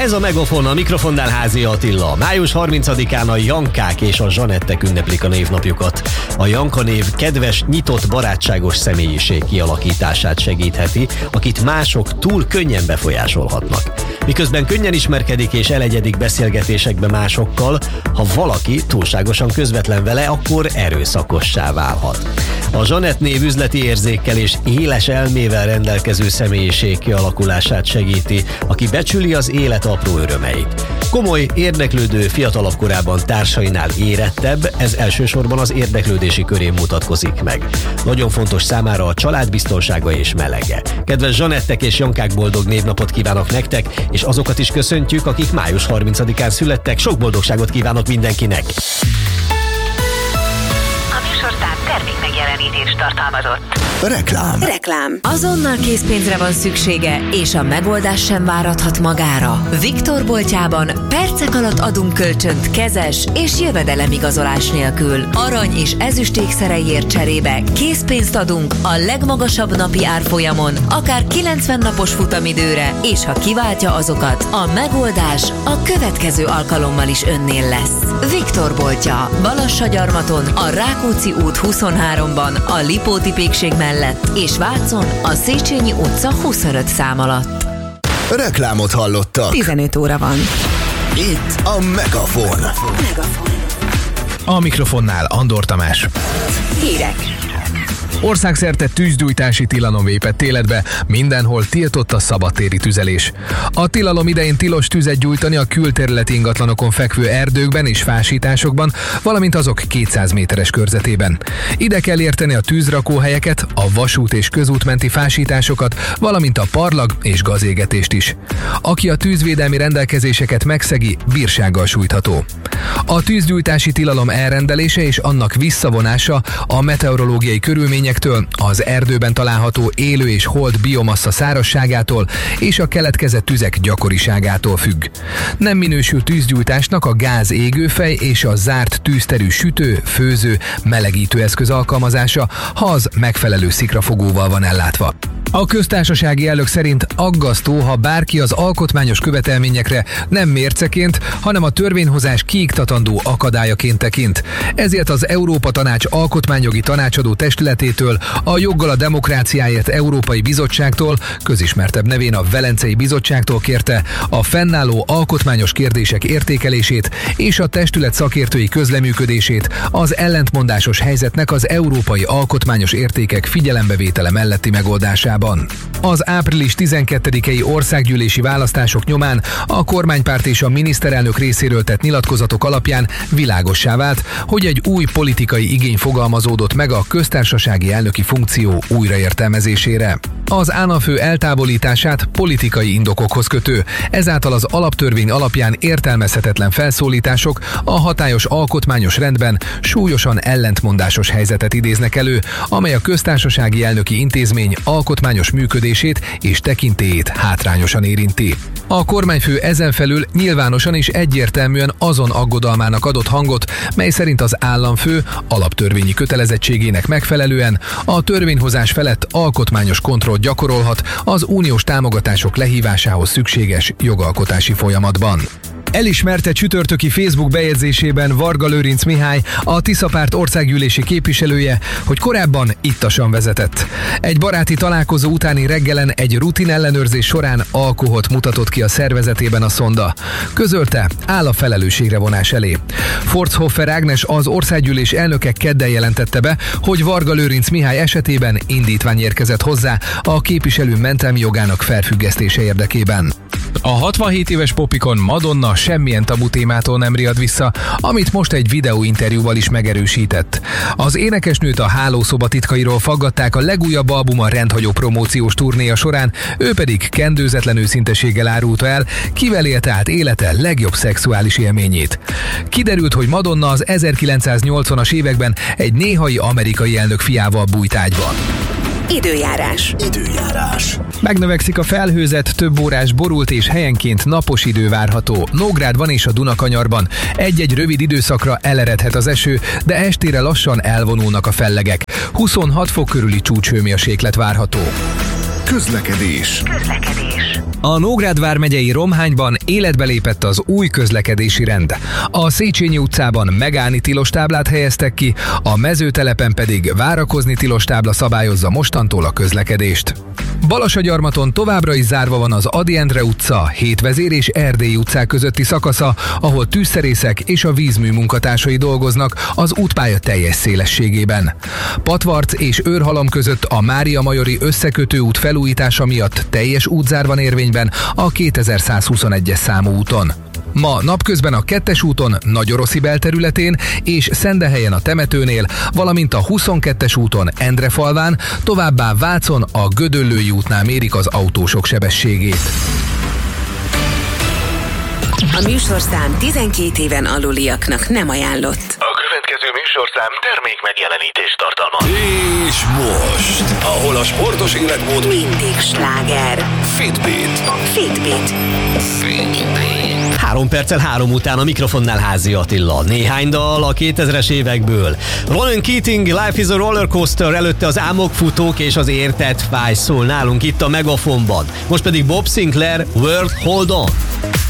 Ez a Megafon, a mikrofonnál Házi Attila. Május 30-án a Jankák és a Zsanettek ünneplik a névnapjukat. A Janka név kedves, nyitott, barátságos személyiség kialakítását segítheti, akit mások túl könnyen befolyásolhatnak. Miközben könnyen ismerkedik és elegyedik beszélgetésekbe másokkal, ha valaki túlságosan közvetlen vele, akkor erőszakossá válhat. A Zsanett név üzleti érzékkel és éles elmével rendelkező személyiség kialakulását segíti, aki becsüli az élet apró örömeit. Komoly, érdeklődő, fiatalabb korában társainál érettebb, ez elsősorban az érdeklődési körén mutatkozik meg. Nagyon fontos számára a család biztonsága és melege. Kedves Zsanettek és Jankák, boldog névnapot kívánok nektek, és azokat is köszöntjük, akik május 30-án születtek. Sok boldogságot kívánok mindenkinek! Termékmegjelenítést tartalmazott. Reklám. Azonnal készpénzre van szüksége, és a megoldás sem várathat magára. Viktor boltjában percek alatt adunk kölcsönt kezes és jövedelemigazolás nélkül. Arany és ezüst ékszereiért cserébe készpénzt adunk a legmagasabb napi árfolyamon, akár 90 napos futamidőre, és ha kiváltja azokat, a megoldás a következő alkalommal is önnél lesz. Viktor boltja, Balassagyarmaton, a Rákóczi út 23-ban, a Lipóti pékség mellett, és Vácon, a Széchenyi utca 25 szám alatt. Reklámot hallottak. 15 óra van. Itt a Megafon. A mikrofonnál Andor Tamás. Hírek. Országszerte tűzgyújtási tilalom lépett életbe, mindenhol tiltott a szabadtéri tüzelés. A tilalom idején tilos tüzet gyújtani a külterületi ingatlanokon fekvő erdőkben és fásításokban, valamint azok 200 méteres körzetében. Ide kell érteni a tűzrakóhelyeket, a vasút és közútmenti fásításokat, valamint a parlag és gazégetést is. Aki a tűzvédelmi rendelkezéseket megszegi, bírsággal sújtható. A tűzgyújtási tilalom elrendelése és annak visszavonása a meteorológiai körülményektől, az erdőben található élő és hold biomassa szárazságától és a keletkezett tüzek gyakoriságától függ. Nem minősül tűzgyújtásnak a gáz égőfej és a zárt tűzterű sütő, főző, melegítő eszköz alkalmazása, ha az megfelelő szikrafogóval van ellátva. A köztársasági elnök szerint aggasztó, ha bárki az alkotmányos követelményekre nem mérceként, hanem a törvényhozás kiiktatandó akadályaként tekint. Ezért az Európa Tanács alkotmányjogi tanácsadó testületétől, a Joggal a Demokráciáért Európai Bizottságtól, közismertebb nevén a Velencei Bizottságtól kérte a fennálló alkotmányos kérdések értékelését és a testület szakértői közleműködését az ellentmondásos helyzetnek az európai alkotmányos értékek figyelembevétele melletti megoldásában. Az április 12-i országgyűlési választások nyomán a kormánypárt és a miniszterelnök részéről tett nyilatkozatok alapján világossá vált, hogy egy új politikai igény fogalmazódott meg a köztársasági elnöki funkció újraértelmezésére. Az államfő eltávolítását politikai indokokhoz kötő, ezáltal az alaptörvény alapján értelmezhetetlen felszólítások a hatályos alkotmányos rendben súlyosan ellentmondásos helyzetet idéznek elő, amely a köztársasági elnöki intézmény alkotmányos működését és tekintélyét hátrányosan érinti. A kormányfő ezen felül nyilvánosan és egyértelműen azon aggodalmának adott hangot, mely szerint az államfő alaptörvényi kötelezettségének megfelelően a törvényhozás felett alkotmányos kontrollt gyakorolhat az uniós támogatások lehívásához szükséges jogalkotási folyamatban. Elismerte csütörtöki Facebook bejegyzésében Varga Lőrinc Mihály, a Tiszapárt országgyűlési képviselője, hogy korábban ittasan vezetett. Egy baráti találkozó utáni reggelen egy rutin ellenőrzés során alkoholt mutatott ki a szervezetében a szonda. Közölte, áll a felelősségre vonás elé. Forchhoffer Ágnes, az országgyűlés elnöke kedden jelentette be, hogy Varga Lőrinc Mihály esetében indítvány érkezett hozzá a képviselő mentelmi jogának felfüggesztése érdekében. A 67 éves popikon Madonna semmilyen tabu témától nem riad vissza, amit most egy videóinterjúval is megerősített. Az énekesnőt a hálószoba titkairól faggatták a legújabb albuma rendhagyó promóciós turnéja során, ő pedig kendőzetlen őszinteséggel árulta el, kivel élte át élete legjobb szexuális élményét. Kiderült, hogy Madonna az 1980-as években egy néhai amerikai elnök fiával bújt ágyban. Időjárás. Megnövekszik a felhőzet, több órás borult és helyenként napos idő várható. Nógrádban és a Dunakanyarban egy-egy rövid időszakra eleredhet az eső, de estére lassan elvonulnak a fellegek. 26 fok körüli csúcshőmérséklet várható. Közlekedés. A Nógrád vármegyei Romhányban életbe lépett az új közlekedési rend. A Széchenyi utcában megállni tilos táblát helyeztek ki, a Mezőtelepen pedig várakozni tilos tábla szabályozza mostantól a közlekedést. Balasagyarmaton továbbra is zárva van az Ady Endre utca, Hétvezér és Erdélyi utcák közötti szakasza, ahol tűzszerészek és a vízmű munkatársai dolgoznak az útpálya teljes szélességében. Patvarc és Őrhalom között a Mária Majori összekötő út felújítása miatt teljes útzár van érvényben a 2121-es számú úton. Ma napközben a 2-es úton Nagyoroszi belterületén és Szendehelyen a temetőnél, valamint a 22-es úton Endrefalván, továbbá Vácon a Gödöllői útnál mérik az autósok sebességét. A műsorszám 12 éven aluliaknak nem ajánlott. A következő műsorszám termék megjelenítést tartalmaz. És most, ahol a sportos életmód Mindig sláger. Fitbit. 3 perccel 3 után a mikrofonnál Házi Attila. Néhány dal a 2000-es évekből. Ronan Keating, Life is a Rollercoaster, előtte az Álmokfutók és az Érted fáj szól nálunk itt a Megafonban. Most pedig Bob Sinclair, World Hold On.